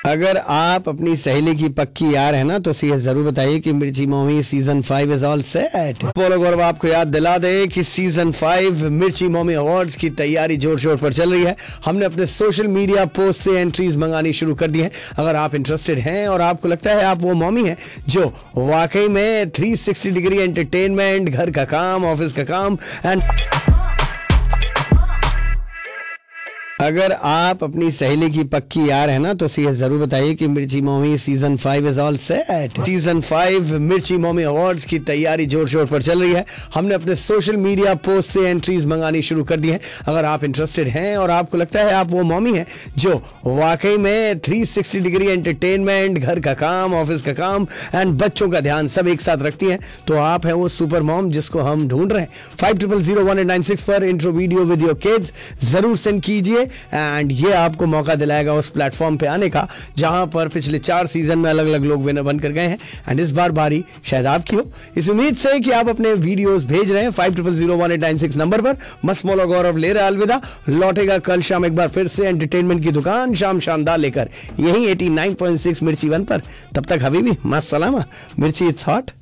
अगर आप अपनी सहेली की पक्की यार है ना तो उसे जरूर बताइए कि मिर्ची mommy season 5 is all set. बोलो गौरव आपको याद दिला दे कि सीजन 5 मिर्ची मॉमी अवार्ड्स की तैयारी जोर शोर पर चल रही है। हमने अपने सोशल मीडिया पोस्ट से एंट्रीज मंगानी शुरू कर दी है। अगर आप इंटरेस्टेड हैं और आपको लगता है आप वो मॉमी हैं जो वाकई में 360 डिग्री एंटरटेनमेंट, घर का काम, ऑफिस का काम एंड अगर आप अपनी सहेली की पक्की यार है ना तो उसे जरूर बताइए कि मिर्ची mommy season 5 is all set. Season 5 मिर्ची मॉमी अवार्ड्स की तैयारी जोर शोर पर चल रही है। हमने अपने सोशल मीडिया पोस्ट से एंट्रीज मंगानी शुरू कर दी है। अगर आप इंटरेस्टेड हैं और आपको लगता है आप वो मॉमी हैं जो वाकई में 360 डिग्री एंटरटेनमेंट, घर का काम, ऑफिस का काम एंड बच्चों का ध्यान सब एक साथ रखती हैं, तो आप हैं वो सुपर मॉम जिसको हम ढूंढ रहे हैं। 50001896 पर intro video with your kids जरूर सेंड कीजिए एंड ये आपको मौका दिलाएगा उस प्लेटफॉर्म पे आने का जहां पर पिछले 4 सीजन में अलग अलग लोग विनर बनकर गए हैं एंड इस बार बारी शायद आपकी हो। इस उम्मीद से कि आप अपने वीडियोस भेज रहे हैं 50001896 नंबर पर। मस्त मौला गौरव ले रहा अलविदा, लौटेगा कल शाम एक बार फिर से एंटरटेनमेंट की दुकान शाम शानदार लेकर, यही 89.6 मिर्ची 1 पर। तब तक हबीबी मस्त सलामा, मिर्ची इट्स हॉट।